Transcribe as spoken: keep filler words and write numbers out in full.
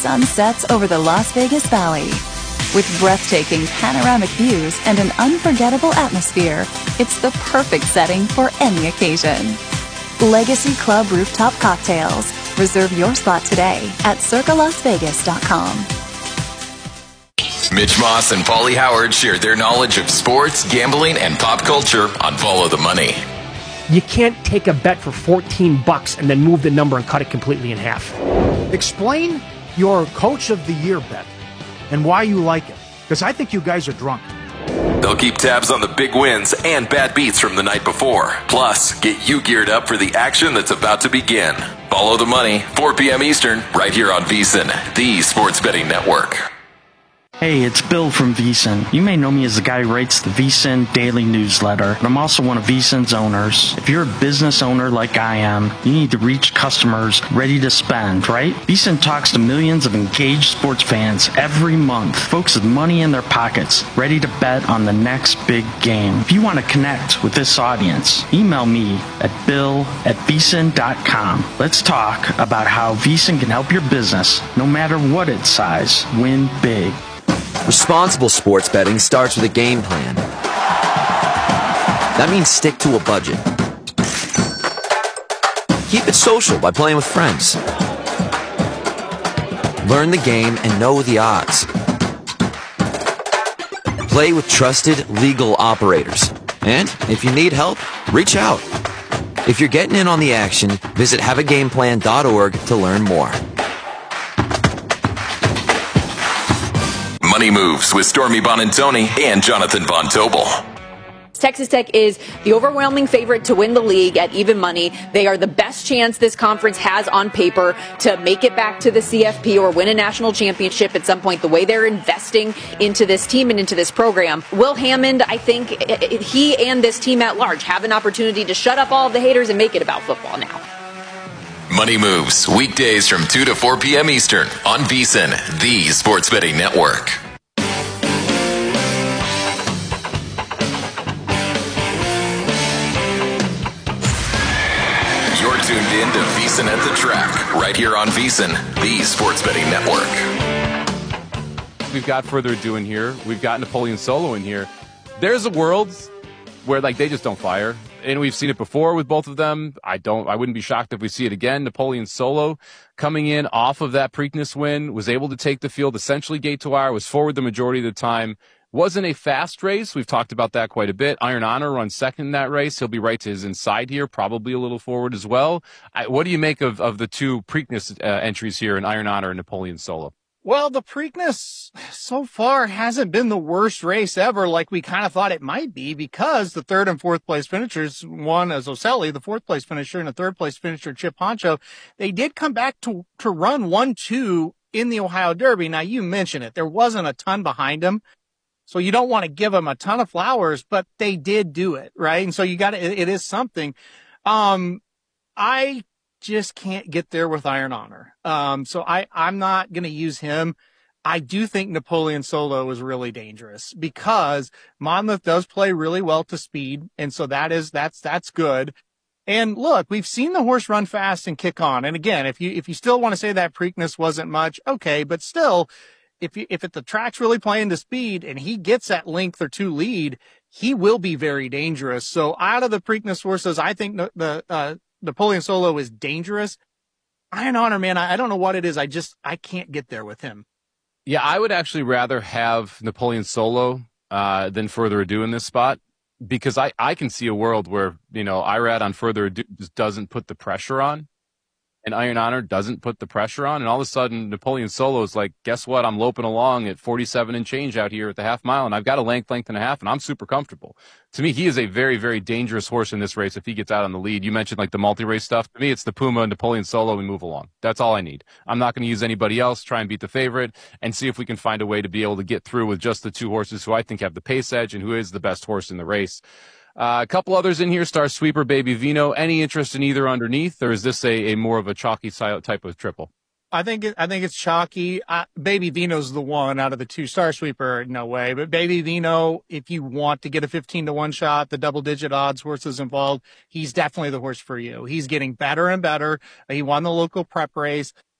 sun sets over the Las Vegas Valley. With breathtaking panoramic views and an unforgettable atmosphere, it's the perfect setting for any occasion. Legacy Club Rooftop Cocktails. Reserve your spot today at circa las vegas dot com. Mitch Moss and Paulie Howard share their knowledge of sports, gambling, and pop culture on Follow the Money. You can't take a bet for fourteen bucks and then move the number and cut it completely in half. Explain your Coach of the Year bet and why you like it, because I think you guys are drunk. They'll keep tabs on the big wins and bad beats from the night before. Plus, get you geared up for the action that's about to begin. Follow the Money, four p.m. Eastern, right here on VSiN, the sports betting network. Hey, it's Bill from VSiN. You may know me as the guy who writes the VSiN daily newsletter, but I'm also one of VSiN's owners. If you're a business owner like I am, you need to reach customers ready to spend, right? VSiN talks to millions of engaged sports fans every month, folks with money in their pockets, ready to bet on the next big game. If you want to connect with this audience, email me at bill at vsin dot com. Let's talk about how VSiN can help your business, no matter what its size, win big. Responsible sports betting starts with a game plan. That means stick to a budget. Keep it social by playing with friends. Learn the game and know the odds. Play with trusted, legal operators. And if you need help, reach out. If you're getting in on the action, visit have a game plan dot org to learn more. Money Moves with Stormy Bonantoni and Jonathan Von Tobel. Texas Tech is the overwhelming favorite to win the league at even money. They are the best chance this conference has on paper to make it back to the C F P or win a national championship at some point, the way they're investing into this team and into this program. Will Hammond, I think he and this team at large have an opportunity to shut up all of the haters and make it about football now. Money Moves, weekdays from two to four p.m. Eastern on VSiN, the sports betting network. You're tuned in to VSiN at the Track, right here on VSiN, the sports betting network. We've got Further Ado in here. We've got Napoleon Solo in here. There's a world where, like, they just don't fire. And we've seen it before with both of them. I don't, I wouldn't be shocked if we see it again. Napoleon Solo coming in off of that Preakness win, was able to take the field essentially gate to wire, was forward the majority of the time. Wasn't a fast race. We've talked about that quite a bit. Iron Honor runs second in that race. He'll be right to his inside here, probably a little forward as well. I, what do you make of, of the two Preakness uh, entries here in Iron Honor and Napoleon Solo? Well, the Preakness so far hasn't been the worst race ever, like we kind of thought it might be, because the third and fourth place finishers, one as Oselli, the fourth place finisher, and the third place finisher, Chip Honcho, they did come back to, to run one two in the Ohio Derby. Now, you mentioned it. There wasn't a ton behind them, so you don't want to give them a ton of flowers, but they did do it, right? And so you got to, it, it is something. Um, I just can't get there with Iron Honor. Um, so I, I'm not going to use him. I do think Napoleon Solo is really dangerous because Monmouth does play really well to speed. And so that is, that's, that's good. And look, we've seen the horse run fast and kick on. And again, if you, if you still want to say that Preakness wasn't much, okay, but still, if you, if it, the track's really playing to speed and he gets that length or two lead, he will be very dangerous. So out of the Preakness horses, I think the, the, uh, Napoleon Solo is dangerous. Iron Honor, man, I, I don't know what it is. I just, I can't get there with him. Yeah, I would actually rather have Napoleon Solo uh, than Further Ado in this spot, because I, I can see a world where, you know, Irad on Further Ado just doesn't put the pressure on, and Iron Honor doesn't put the pressure on, and all of a sudden Napoleon Solo is like, guess what? I'm loping along at forty-seven and change out here at the half mile, and I've got a length, length and a half, and I'm super comfortable. To me, he is a very, very dangerous horse in this race if he gets out on the lead. You mentioned like the multi-race stuff. To me, it's the Puma, Napoleon Solo, and move along. That's all I need. I'm not going to use anybody else, try and beat the favorite, and see if we can find a way to be able to get through with just the two horses who I think have the pace edge and who is the best horse in the race. Uh, a couple others in here, Star Sweeper, Baby Vino. Any interest in either underneath, or is this a, a more of a chalky type of triple? I think it, I think it's chalky. Uh, Baby Vino's the one out of the two. Star Sweeper, no way. But Baby Vino, if you want to get a fifteen to one shot, the double digit odds horses involved, he's definitely the horse for you. He's getting better and better. He won the local prep race.